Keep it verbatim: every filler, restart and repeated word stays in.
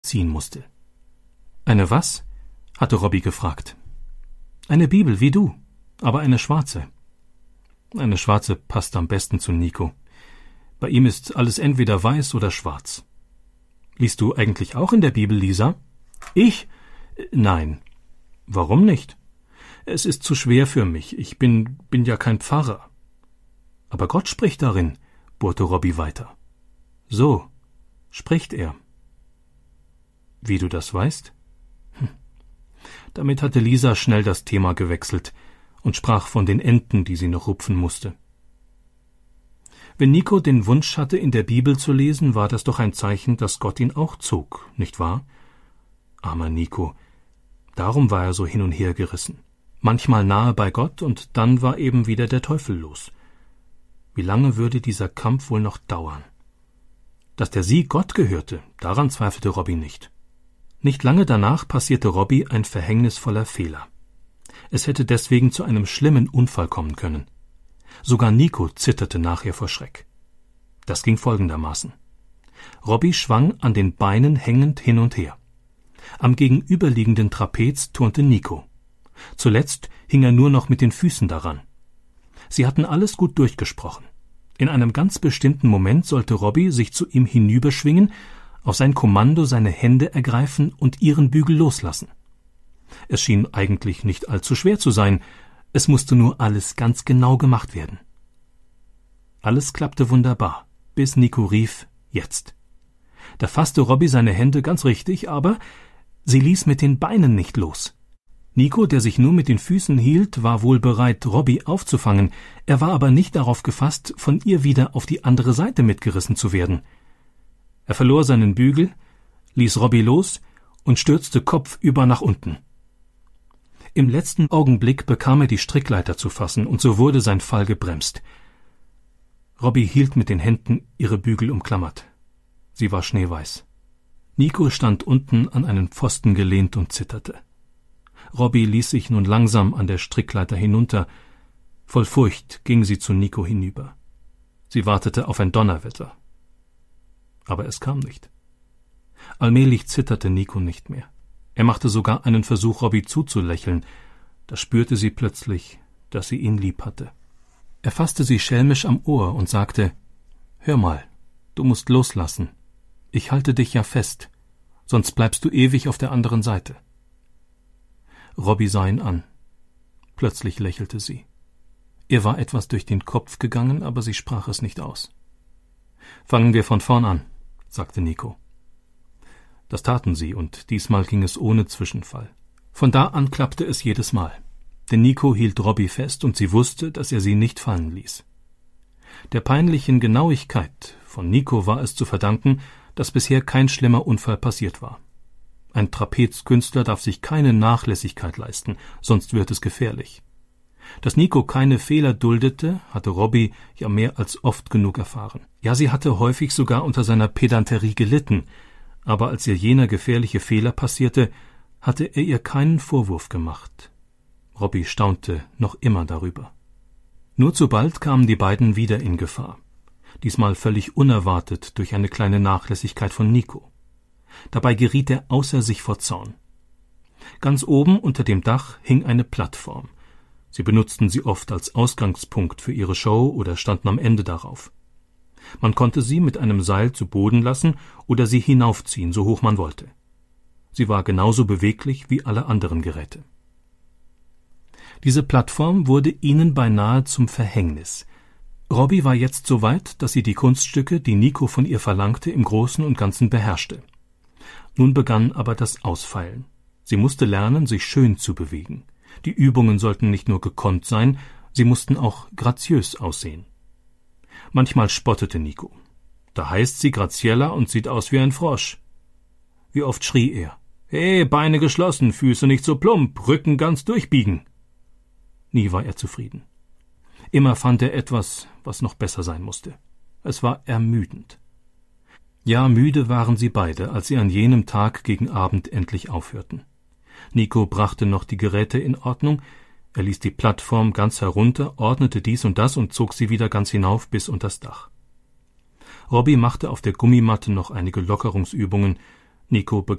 ziehen musste. »Eine was?« hatte Robbie gefragt. »Eine Bibel, wie du, aber eine schwarze.« Eine schwarze passt am besten zu Nico. Bei ihm ist alles entweder weiß oder schwarz. »Liest du eigentlich auch in der Bibel, Lisa?« »Ich? Nein.« »Warum nicht?« »Es ist zu schwer für mich. Ich bin, bin ja kein Pfarrer.« »Aber Gott spricht darin«, bohrte Robbie weiter. »So, spricht er.« »Wie du das weißt?« hm. Damit hatte Lisa schnell das Thema gewechselt und sprach von den Enten, die sie noch rupfen musste. Wenn Nico den Wunsch hatte, in der Bibel zu lesen, war das doch ein Zeichen, dass Gott ihn auch zog, nicht wahr? Armer Nico. Darum war er so hin und her gerissen. Manchmal nahe bei Gott, und dann war eben wieder der Teufel los. Wie lange würde dieser Kampf wohl noch dauern? Dass der Sieg Gott gehörte, daran zweifelte Robbie nicht. Nicht lange danach passierte Robbie ein verhängnisvoller Fehler. Es hätte deswegen zu einem schlimmen Unfall kommen können. Sogar Nico zitterte nachher vor Schreck. Das ging folgendermaßen. Robbie schwang an den Beinen hängend hin und her. Am gegenüberliegenden Trapez turnte Nico. Zuletzt hing er nur noch mit den Füßen daran. Sie hatten alles gut durchgesprochen. In einem ganz bestimmten Moment sollte Robbie sich zu ihm hinüberschwingen, auf sein Kommando seine Hände ergreifen und ihren Bügel loslassen. Es schien eigentlich nicht allzu schwer zu sein, es musste nur alles ganz genau gemacht werden. Alles klappte wunderbar, bis Nico rief, jetzt. Da fasste Robbie seine Hände ganz richtig, aber sie ließ mit den Beinen nicht los. Nico, der sich nur mit den Füßen hielt, war wohl bereit, Robbie aufzufangen, er war aber nicht darauf gefasst, von ihr wieder auf die andere Seite mitgerissen zu werden. Er verlor seinen Bügel, ließ Robbie los und stürzte kopfüber nach unten. Im letzten Augenblick bekam er die Strickleiter zu fassen, und so wurde sein Fall gebremst. Robbie hielt mit den Händen ihre Bügel umklammert. Sie war schneeweiß. Nico stand unten an einen Pfosten gelehnt und zitterte. Robbie ließ sich nun langsam an der Strickleiter hinunter. Voll Furcht ging sie zu Nico hinüber. Sie wartete auf ein Donnerwetter. Aber es kam nicht. Allmählich zitterte Nico nicht mehr. Er machte sogar einen Versuch, Robbie zuzulächeln. Da spürte sie plötzlich, dass sie ihn lieb hatte. Er fasste sie schelmisch am Ohr und sagte, »Hör mal, du musst loslassen. Ich halte dich ja fest, sonst bleibst du ewig auf der anderen Seite.« Robbie sah ihn an. Plötzlich lächelte sie. Ihr war etwas durch den Kopf gegangen, aber sie sprach es nicht aus. »Fangen wir von vorn an«, sagte Nico. Das taten sie, und diesmal ging es ohne Zwischenfall. Von da an klappte es jedes Mal. Denn Nico hielt Robbie fest, und sie wusste, dass er sie nicht fallen ließ. Der peinlichen Genauigkeit von Nico war es zu verdanken, dass bisher kein schlimmer Unfall passiert war. Ein Trapezkünstler darf sich keine Nachlässigkeit leisten, sonst wird es gefährlich. Dass Nico keine Fehler duldete, hatte Robbie ja mehr als oft genug erfahren. Ja, sie hatte häufig sogar unter seiner Pedanterie gelitten, aber als ihr jener gefährliche Fehler passierte, hatte er ihr keinen Vorwurf gemacht. Robbie staunte noch immer darüber. Nur zu bald kamen die beiden wieder in Gefahr. Diesmal völlig unerwartet durch eine kleine Nachlässigkeit von Nico. Dabei geriet er außer sich vor Zorn. Ganz oben unter dem Dach hing eine Plattform. Sie benutzten sie oft als Ausgangspunkt für ihre Show oder standen am Ende darauf. Man konnte sie mit einem Seil zu Boden lassen oder sie hinaufziehen, so hoch man wollte. Sie war genauso beweglich wie alle anderen Geräte. Diese Plattform wurde ihnen beinahe zum Verhängnis. Robbie war jetzt so weit, dass sie die Kunststücke, die Nico von ihr verlangte, im Großen und Ganzen beherrschte. Nun begann aber das Ausfeilen. Sie musste lernen, sich schön zu bewegen. Die Übungen sollten nicht nur gekonnt sein, sie mussten auch graziös aussehen. Manchmal spottete Nico. Da heißt sie Graziella und sieht aus wie ein Frosch. Wie oft schrie er: »Hey, Beine geschlossen, Füße nicht so plump, Rücken ganz durchbiegen!« Nie war er zufrieden. Immer fand er etwas, was noch besser sein musste. Es war ermüdend. Ja, müde waren sie beide, als sie an jenem Tag gegen Abend endlich aufhörten. Nico brachte noch die Geräte in Ordnung, er ließ die Plattform ganz herunter, ordnete dies und das und zog sie wieder ganz hinauf bis unters Dach. Robbie machte auf der Gummimatte noch einige Lockerungsübungen, Nico